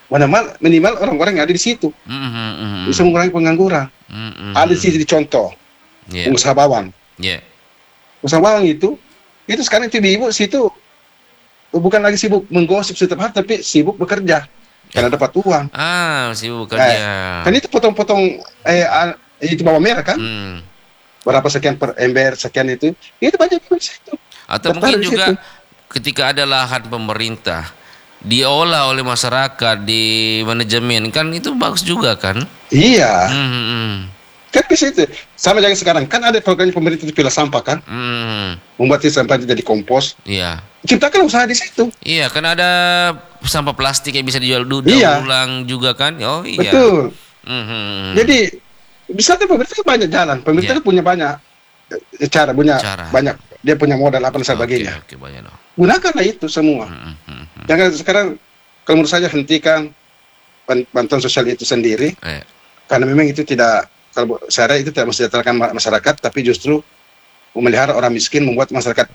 minimal orang-orang yang ada di situ bisa mengurangi pengangguran. Ada di situ contoh pengusaha bawang. Pengusaha bawang itu sekarang itu di ibu situ bukan lagi sibuk menggosip setiap hari, tapi sibuk bekerja karena dapat uang. Sibuk bekerja. Kan itu potong-potong itu bawang merah kan? Berapa sekian per ember sekian itu banyak di situ. Atau mungkin juga ketika ada lahan pemerintah diolah oleh masyarakat di manajemen, kan itu bagus juga kan? Iya. Kan bisa itu. Sama jangan sekarang kan ada program pemerintah itu pilah sampah kan? Membuat sampah jadi kompos. Iya. Ciptakan usaha di situ. Iya, kan ada sampah plastik yang bisa dijual ulang juga kan? Oh iya. Betul. Jadi bisa tuh pemerintah banyak jalan. Pemerintah punya banyak cara. Banyak. Dia punya modal apa dan sebagainya. Oke, banyak dong. Gunakanlah itu semua. Jangan sekarang kalau menurut saya hentikan bantuan sosial itu sendiri, karena memang itu tidak, kalau saya itu tidak mensejahterakan masyarakat, tapi justru memelihara orang miskin, membuat masyarakat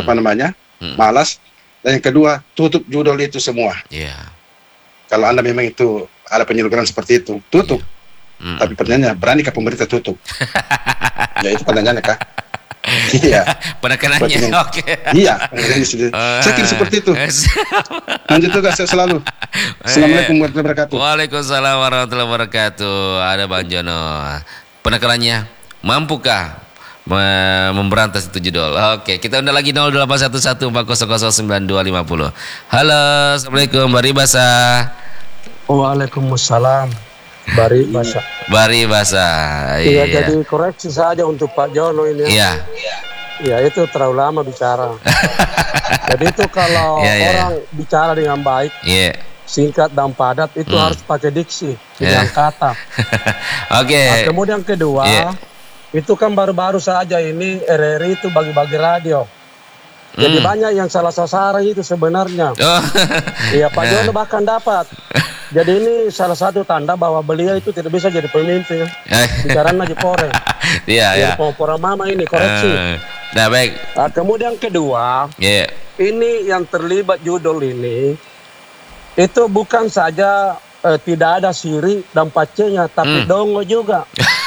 malas. Dan yang kedua, tutup judul itu semua. Kalau Anda memang itu ada penyeludupan seperti itu, tutup. Tapi pertanyaannya, beranikah pemerintah tutup? Ya itu pertanyaannya kak. Iya. Penekanannya. Oke. Iya. Saya kira seperti itu. Lanjut tugas saya selalu. Assalamualaikum warahmatullahi wabarakatuh. Waalaikumsalam warahmatullahi wabarakatuh. Ada Bang Jono. Penekanannya, mampukah memberantas itu judul? Oke, kita undang lagi 081140092250. Halo, assalamualaikum, Bari Basa. Waalaikumsalam. Bari Basa. Iya, jadi koreksi saja untuk Pak Jono ini. Iya. Iya, itu terlalu lama bicara. Jadi itu kalau orang bicara dengan baik, singkat dan padat, itu harus pakai diksi, dengan kata. Oke. Nah, kemudian kedua, itu kan baru-baru saja ini RRI itu bagi-bagi radio. Jadi banyak yang salah sasaran itu sebenarnya. Iya, Pak Jono bahkan dapat. Jadi ini salah satu tanda bahwa beliau itu tidak bisa jadi pemimpin. Bicaranya aja poreng. Iya. Pora mama ini koreksi. Nah, baik. Nah, kemudian kedua, ini yang terlibat judul ini itu bukan saja tidak ada siri dan pacenya, tapi dongo juga.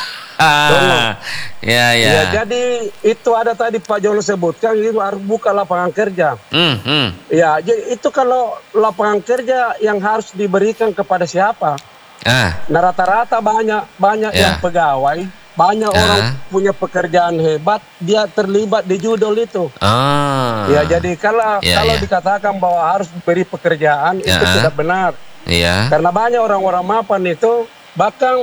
Ya, jadi itu ada tadi Pak Jono sebutkan itu harus buka lapangan kerja. Ya, jadi itu kalau lapangan kerja yang harus diberikan kepada siapa? Nah, rata-rata banyak yang pegawai, banyak orang punya pekerjaan hebat, dia terlibat di judul itu. Ya, jadi kalau dikatakan bahwa harus beri pekerjaan itu tidak benar. Karena banyak orang-orang mapan itu bahkan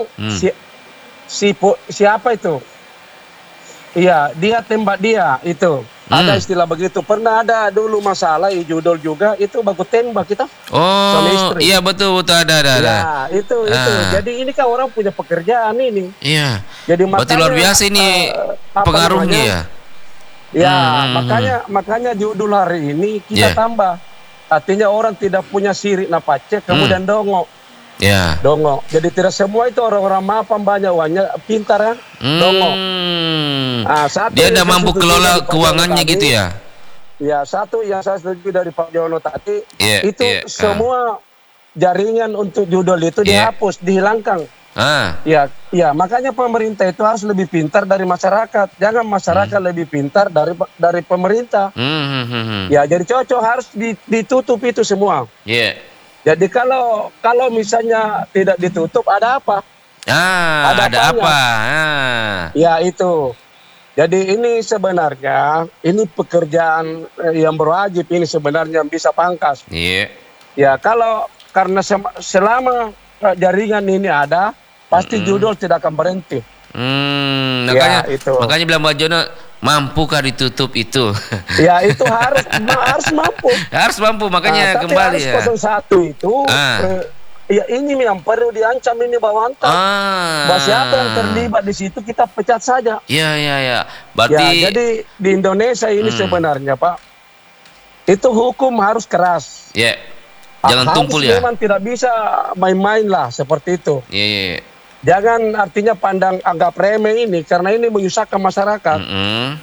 siapa itu? Iya, dia tembak dia itu. Ada istilah begitu. Pernah ada dulu masalah judul juga itu baku tembak kita. Suami istri. Iya betul ada. Ya, itu. Jadi ini kan orang punya pekerjaan ini. Iya. Jadi berarti luar biasa ini pengaruhnya ya. Ya, makanya judul hari ini kita tambah. Artinya orang tidak punya sirik napace kemudian dongo. Dongo. Jadi tidak semua itu orang-orang mapan banyak uangnya, pintar kan? Dongo. Dia tidak mampu kelola keuangannya gitu ya? Ya, satu yang saya setuju dari Pak Jono tadi, itu semua jaringan untuk judul itu dihapus, dihilangkan. Ya, makanya pemerintah itu harus lebih pintar dari masyarakat. Jangan masyarakat lebih pintar dari pemerintah. Ya, jadi cocok harus ditutup itu semua. Jadi kalau misalnya tidak ditutup ada apa? Ada apa? Ya itu. Jadi ini sebenarnya ini pekerjaan yang berwajib ini sebenarnya bisa pangkas. Ya karena selama jaringan ini ada pasti judul tidak akan berhenti. Makanya bilang Mbak Jono, mampukah ditutup itu? Ya itu harus mampu. Harus mampu, makanya kembali ya. Tapi 01 itu, ya ini yang perlu diancam ini bawantah. Bahwa siapa yang terlibat di situ kita pecat saja. Iya. Berarti. Ya, jadi di Indonesia ini sebenarnya Pak, itu hukum harus keras. Jangan tumpul ya. Memang tidak bisa main-main lah seperti itu. Jangan artinya pandang anggap remeh ini karena ini menyusahkan masyarakat.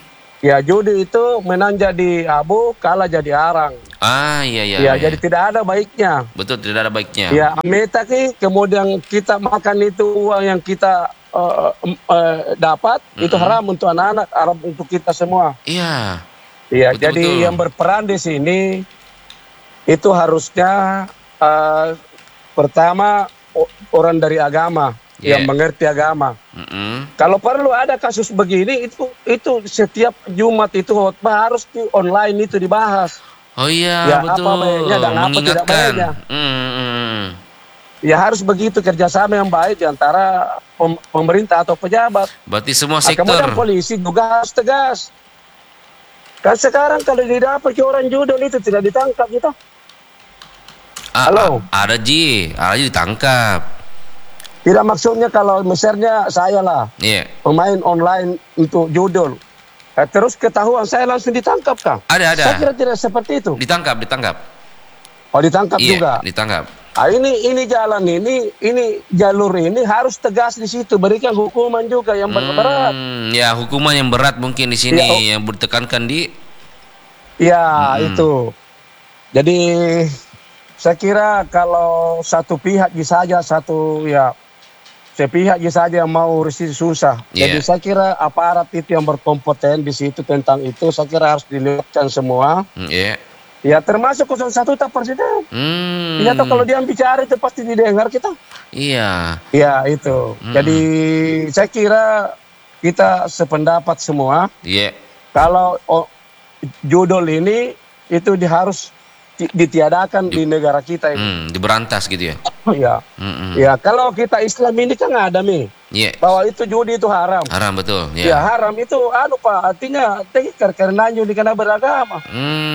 Ya, judi itu menang jadi abu, kalah jadi arang. Iya. Jadi tidak ada baiknya. Betul, tidak ada baiknya. Ya, meta kemudian kita makan itu uang yang kita dapat, itu haram untuk anak-anak, haram untuk kita semua. Iya. Iya, jadi yang berperan di sini itu harusnya pertama orang dari agama. Yang mengerti agama. Kalau perlu ada kasus begini, itu setiap Jumat itu khotbah harus online itu dibahas. Oh iya, betul. Apa baiknya dan apa tidak baiknya. Ya harus begitu, kerjasama yang baik di antara pemerintah atau pejabat. Berarti semua sektor. Kemudian polisi juga harus tegas. Kan sekarang kalau didapat orang judul itu tidak ditangkap gitu. Halo. Ada ditangkap. Tidak, maksudnya kalau misalnya saya lah pemain online untuk judul, terus ketahuan saya langsung ditangkap kan? Ada. Saya kira tidak seperti itu. Ditangkap. Oh, ditangkap juga. Ditangkap. Ini jalan ini jalur ini harus tegas di situ, berikan hukuman juga yang berat. Ya, hukuman yang berat mungkin di sini yang ditekankan di. Ya, itu. Jadi saya kira kalau satu pihak saja sepihak saja yang mau risih susah. Jadi saya kira aparat itu yang berkompeten di situ tentang itu, saya kira harus dilibatkan semua. Ya termasuk 01 tak presiden. Ya toh kalau dia bicara itu pasti didengar kita. Iya. Ya itu. Jadi saya kira kita sependapat semua. Kalau judul ini itu harus ditiadakan di negara kita ini. Diberantas gitu ya. Ya kalau kita Islam ini kan ada bahwa itu judi itu haram. Haram, betul. Ya haram itu Pak, artinya karena judi karena beragama.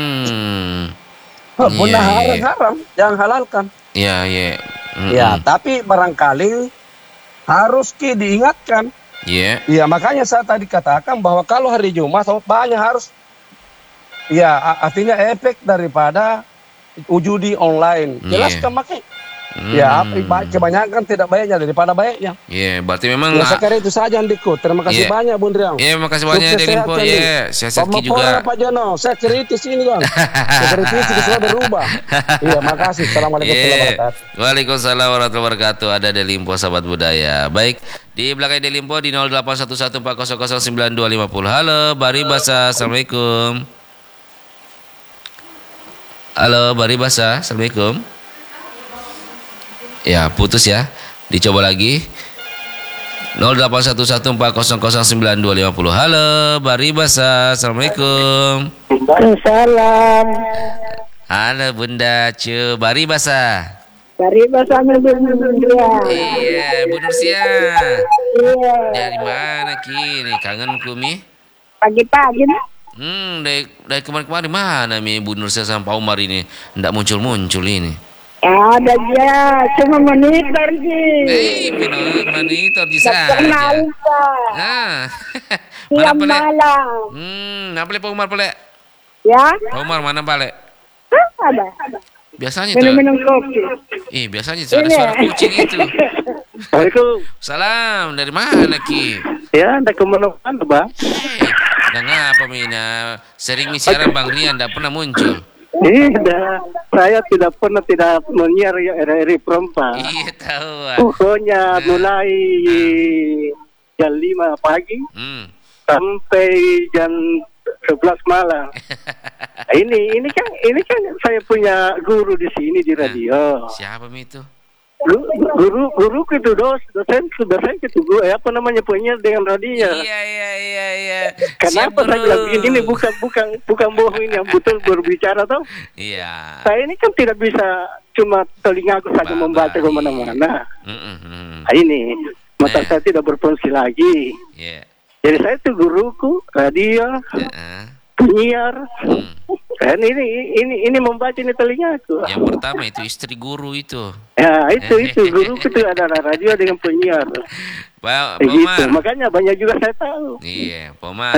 Benar haram jangan halalkan. Ya, tapi barangkali harus diingatkan. Ya makanya saya tadi katakan bahwa kalau hari Jumat banyak harus artinya efek daripada judi online. Jelaskan makanya. Kebanyakan tidak baiknya daripada baiknya. Berarti memang. Saya kira itu saja Andiko. Terima kasih banyak Bung Riang. Terima kasih banyak dari info. Saya juga. Pak Jono, saya kritis ini Bang. Saya kritis sudah berubah. Makasih. Assalamualaikum warahmatullahi wabarakatuh. Waalaikumsalam warahmatullahi wabarakatuh. Ada dari info sahabat budaya. Baik, di belakang dari info di 081140092550. Halo, Bari Basa. Assalamualaikum. Halo, Bari Basa. Assalamualaikum. Ya, putus ya. Dicoba lagi. 081140092550. Halo, Bari Basa. Assalamualaikum. Waalaikumsalam. Halo, Bunda Cu. Bari Basa. Bari Basa Bu Nursia. Iya, Bu Nursia. Iya. Dari mana kini? Kangen Kumi? Pagi-pagi nih. Dari kemarin-kemarin mana Bu Nursia sama Pak Umar ini? Nggak muncul-muncul ini. Ada aja, cuma monitor sih. Monitor di sana. Kenal Tiap malam. Apa Pak Umar pale? Ya? Pak Umar mana pale? Ada. Biasanya tuh. Minum kopi. Biasanya suara kucing itu. Waalaikumsalam. Dari mana Ki? Ya, anda kemana-mana Bang? Udah ngapa Mina? Sering siaran Bang Rian, tidak pernah muncul. Saya tidak pernah menyiar RRI Perempat. Iya tahu. Pokoknya mulai jam 5 pagi sampai jam 11 malam. Ini kan saya punya guru di sini di radio. Siapa itu? Guru itu dosen itu apa namanya penyiar dengan radio. Iya. Kenapa saya bilang ini bukan bohong, ini yang betul berbicara toh? Iya. Saya ini kan tidak bisa cuma telingaku saja membaca kemana-mana. Ini mata saya tidak berfungsi lagi. Jadi saya itu guruku radio, penyiar. Kan ini membaca ini telingaku. Yang pertama itu istri guru itu. Ya itu guru itu adalah radio dengan penyiar. Begitu. Makanya banyak juga saya tahu. Iya, Pomar.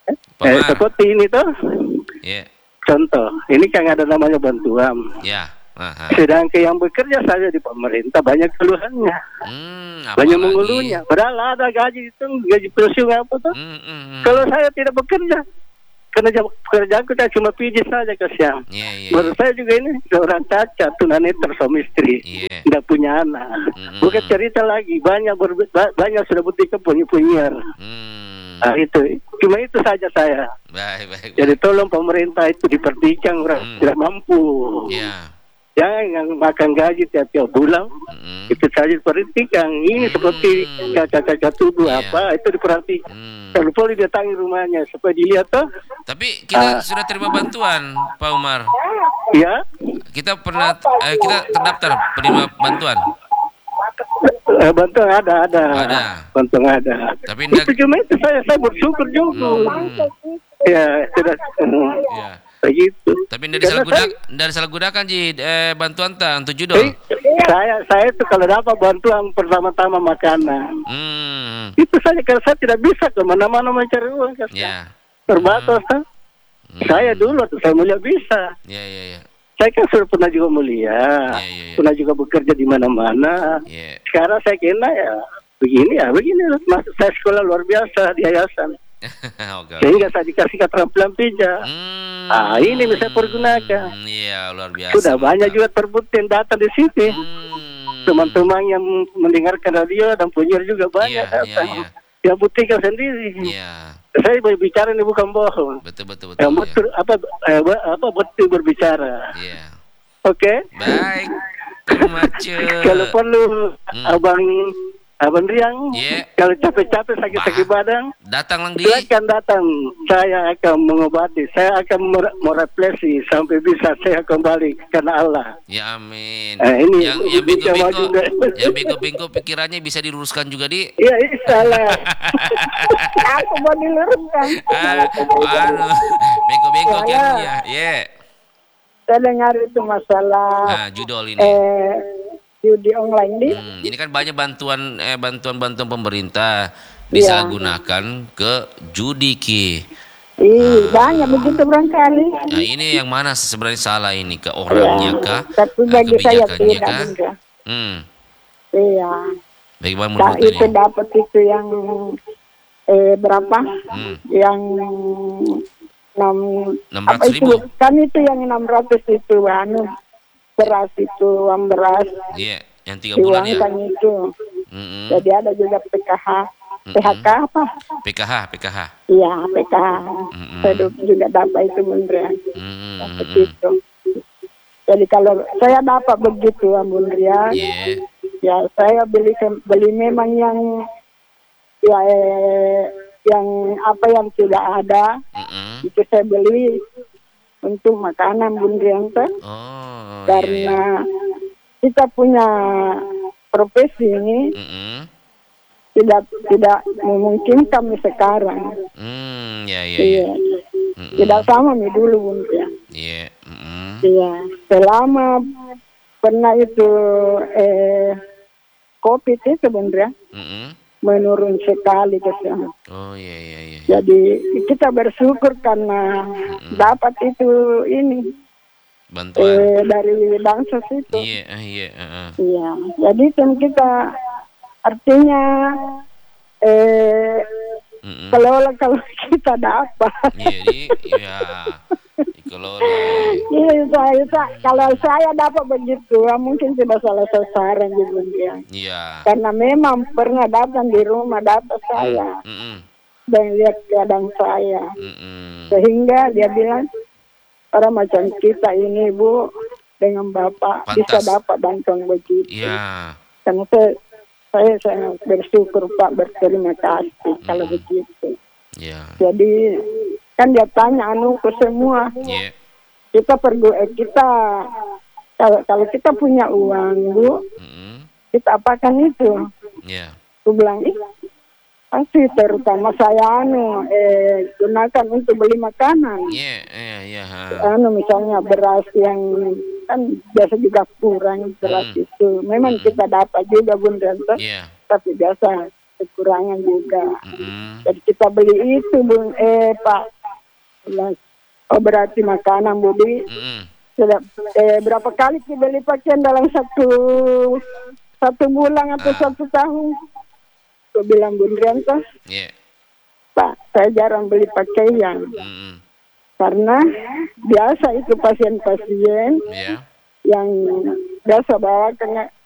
Seperti ini tuh. Iya. Contoh, ini kan ada namanya bantuan. Ya, Sedangkan yang bekerja saja di pemerintah banyak keluhannya, banyak mengeluhnya. Padahal ada gaji itu, gaji pensiun apa tuh. Kalau saya tidak bekerja, karena pekerjaanku saya cuma pijit saja kasihan. Menurut saya juga ini seorang cacat, tunanetra suami istri, tidak punya anak. Bukan cerita lagi, banyak sudah buktikan penyiar. Nah, itu cuma itu saja saya. Baik. Jadi tolong pemerintah itu dipertikan orang tidak mampu. Jangan makan gaji tiap bulan. Itu saja diperhatikan. Ini seperti cacat tubuh apa itu diperhatikan. Kalau boleh datangi rumahnya supaya dilihat toh. Tapi kita sudah terima bantuan, Pak Umar. Ya. Kita terdaftar penerima bantuan. Bantuan ada. Bantuan ada. Tapi itu cuma itu saya bersyukur juga. Ya sudah. Begitu. Tapi tidak disalahgunakan bantuan untuk judul. Saya itu kalau dapat bantuan pertama-tama makanan. Itu saja kalau saya tidak bisa kemana-mana mencari uang kan. Terbatas kan. Saya dulu saya mulia bisa. Saya kan sudah pernah juga mulia, pernah juga bekerja di mana-mana. Sekarang saya kena ya begini. Masuk saya sekolah luar biasa di yayasan. Sehingga saya dikasih keterampilan pijat. Ini bisa pergunakan. Luar biasa. Sudah banyak juga terbukti yang datang di sini. Teman-teman yang mendengarkan radio dan penyiar juga banyak datang. Yang buktikan sendiri. Saya berbicara ini bukan bohong. Betul. Yang betul betul berbicara. Oke. Baik. Terima kasih. Kalau perlu Abang Riang, kalau capek-capek sakit-sakit badan, silakan datang. Saya akan mengobati. Saya akan merefleksi sampai bisa saya kembali karena Allah. Ya amin. Ini yang bego-bego pikirannya bisa diluruskan juga di. Iya, insyaallah. Aku mau diluruskan. Bego-bego kan ya. Saya dengar itu masalah. Judul ini. Judi online nih. Ini kan banyak bantuan pemerintah disalahgunakan ke judi ki. Banyak begitu barangkali. Nah, ini yang mana sebenarnya salah ini, ke orangnya kah? Tapi bagi saya tidak. Iya. Bagaimana menurut itu dapat itu yang berapa? Yang 600.000. Kan itu yang 600 itu beras itu, uang beras. Yang 3 bulan ya. Itu. Jadi ada juga PKH. PHK apa? PKH. Iya, PKH. Saya juga dapat itu beneran. Dapat itu. Jadi kalau saya dapat begitu, Bundria. Ya saya beli memang yang apa yang tidak ada. Itu saya beli untuk makanan Bundrian kan. Karena kita punya profesi ini tidak memungkinkan sekarang. Tidak sama nih dulu Bundrian. Selama pernah itu COVID itu Bundrian. Menurun sekali kesehatan. Jadi kita bersyukur karena dapat itu ini bantuan dari bansos itu. Jadi kan kita artinya kelola kalau kita dapat. Kalau saya dapat begitu, mungkin tidak salah sasaran gitu ya. Karena memang pernah datang di rumah dapat saya dan lihat keadaan saya, sehingga dia bilang orang macam kita ini Bu dengan Bapak bisa dapat bantuan begitu. Karena saya sangat bersyukur Pak, berterima kasih kalau begitu. Jadi kan dia tanya ke semua. Kita kalau kita punya uang Bu, kita apakan itu? Aku bilang pasti terutama saya gunakan untuk beli makanan. Misalnya beras yang kan biasa juga kurang beras itu. Memang kita dapat juga Bunda, tapi biasa kekurangan juga. Jadi kita beli itu Pak. Oh berarti makanan Budi Sudah berapa kali kita beli pakaian dalam satu bulan atau 1 tahun? Aku bilang Bun Rianto, Pak, saya jarang beli pakaian. Karena biasa itu pasien-pasien yang biasa bawa